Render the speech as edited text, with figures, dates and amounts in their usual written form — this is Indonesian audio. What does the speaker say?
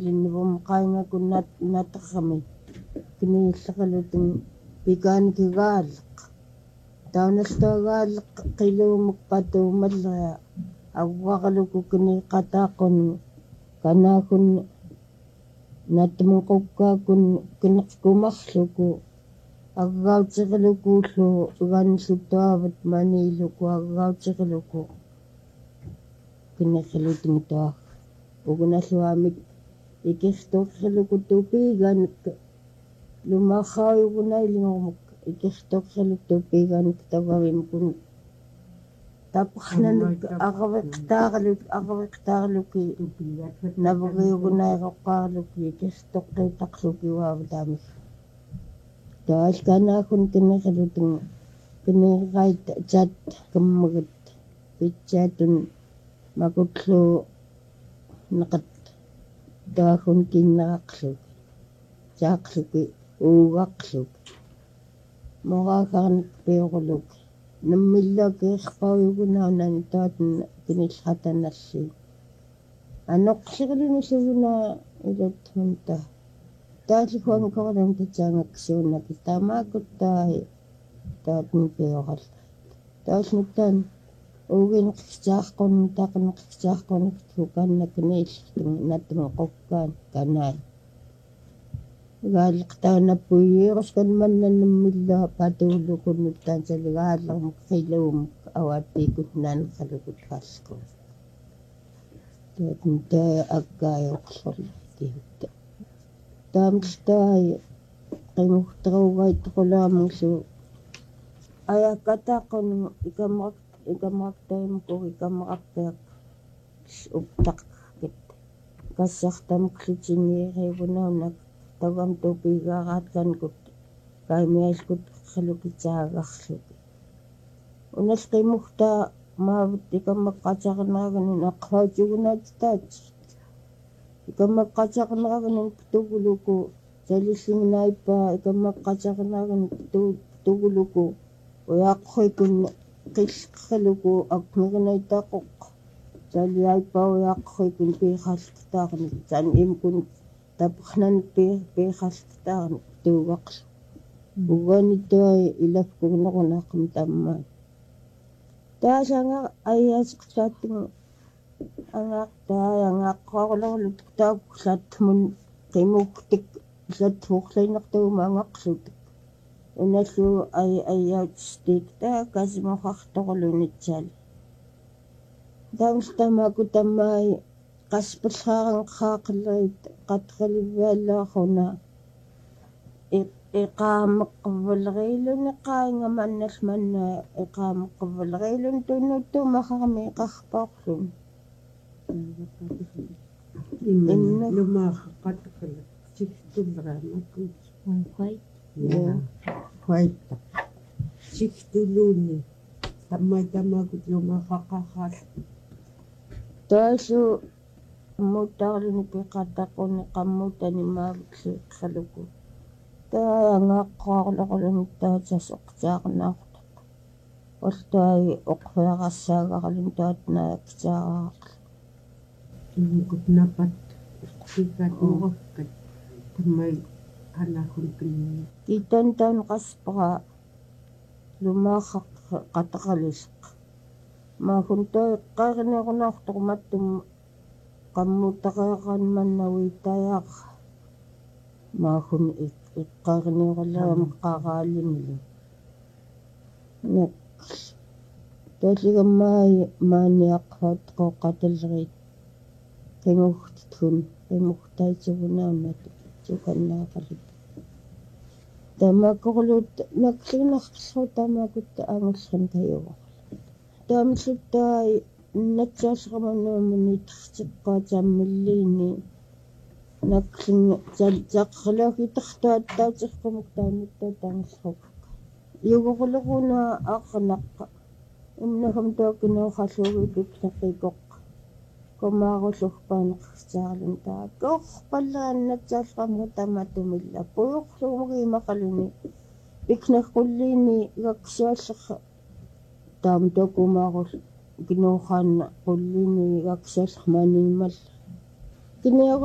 Linnivum qaingaku nataqami kiniillaqalutun pikaanikigaallaq taunaltuagaallaq qiluumuk patuumallria agguaqaluku kiniiqataaquni kanaakun natmuqukkaakun kineqkumarluku aggautiqilukuullu uganluttuavat maniiluku aggautiqiluku kineqilutungtuaq ugunalluamik ikirtuqqiluku tupiiganik lumaaqhauyugunailingormuk ikirtuqqiluku tupiiganik tavavimkun tapqnanik aqaviqtaarluki naveriugunaiqoqqaarluki ikirtuqqitaqlukiuaavataamik taalkanaakun kineqilutun kiniiqait chat kammagat pitsaatun makutlu naqat taakun kinneraqluk saaqluki uugaqluk moraaqarnik piuquluk nammillaakiirpauyugunaanani taatun kinillqatanalli anoqsiqilunilluguna ilattunta taallikuami korlan tatsaangaksuunaki tamaakuttai taatun piuqal taallnuttaan uuginiqsaaqqun taqneqsaaqqunikku kannakniillqtung natmuqukkaan kanaan gaalqtaanappuigiiruskan mannannammillaa patuullukunnuttaan saligaallermuk qiluumuk awaattiikut naanqalukut fallku taatun taa akkaayoqlorlu tiutta taamltaai qimugterugaittoqulaamullu ayakkataaqquни ikamaraqtaimku ikamarappiaq upptaqkit kassartamuklutingiirigunaunak tagam tupiigaaraatkankut kaimialkut qilukitsaagarluk unalqimugtaa maavut ikameqqataqneraganin aqhautigunaatitaat ikameqqataqneraganin tuguluku salillingnaipaa ikameqqataqneraganin tuguluku uyaqqhuikun qillqiluku aknignaitaaqoq saliaippaa uyaqqhuikun piiqallqtaarnik san imkun tapqnanik piiqallqtaarnik tuugaqlu uganittuai ilakkuunerunaqam tammaat taasanga ayyaasiqsaattiŋ angaaqquaqulorlut taakkullatmun qimugtik lattuuqlainertuuma angaqlutik unallu ayyautistiiktaa kasimoqartoqulunitsal taamltamaaku tammaai qaspallaaranqaaqillerit qatqalivviallaaquna iqaameqquvvaleriluni qaingamannalmanna iqaameqquvvalerilun tunnuttuumaqarmi iqarpaorlun inna lumaaqatqalat siktulraamakut huaitta siktuluni tamaitamaagut lumaaqaqarraal taasu muuttarluni piqataquni qammutani maavutlu qaluku taangaaqquaqulorluni taatasoqtaaqnaaqtaq ortaai oqfiaqassaagarlun taatnaaksaaqarlu imukut napat uqpikat murakkat tammai qanaqun kinni kitantaan qaspara lumaaqaq qataqalisq maakuntai qaarniqunartormattum qammutaqeeqan mannaviittayaq maakun iqqaarniuqallaam qaaraalimlu nak taaligammaai maaniaqqaat qoqqatallerit qimugtun qimugtaitsugunaunat sukannaaqalut tamaaqorlut naklinarqillru tamaakutta angullan kayuq taamluttai natsaallqamanuumuni tertiqqaatammilliini nakling saqqilaagitaqtaataatiqqumuk taannuttaataangillruq yuguquluquna aqnaqqa innagam taakkinuuqalluugi pikneqikoq komaarullugpaaneqsaarlun taakkorpallaan natsaallqamu tamatumilla puyuqluugiimaqaluni pikneqqulliini gaksualleq taam tokumaarull kinuuqaanna qullini gaksualleq maniimall